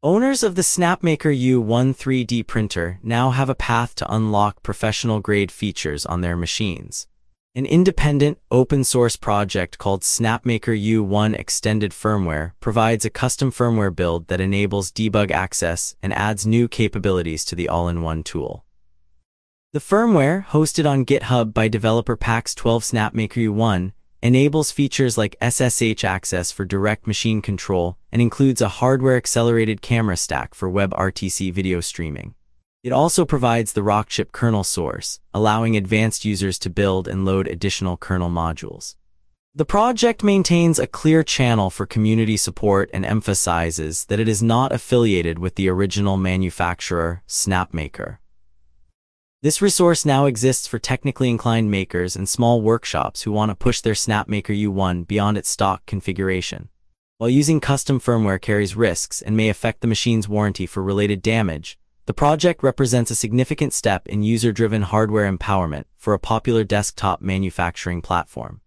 Owners of the SnapMaker U1 3D printer now have a path to unlock professional-grade features on their machines. An independent, open-source project called SnapMaker U1 Extended Firmware provides a custom firmware build that enables debug access and adds new capabilities to the all-in-one tool. The firmware, hosted on GitHub by developer Pax12 SnapMaker U1, enables features like SSH access for direct machine control and includes a hardware-accelerated camera stack for WebRTC video streaming. It also provides the Rockchip kernel source, allowing advanced users to build and load additional kernel modules. The project maintains a clear channel for community support and emphasizes that it is not affiliated with the original manufacturer, SnapMaker. This resource now exists for technically inclined makers and small workshops who want to push their SnapMaker U1 beyond its stock configuration. While using custom firmware carries risks and may affect the machine's warranty for related damage, the project represents a significant step in user-driven hardware empowerment for a popular desktop manufacturing platform.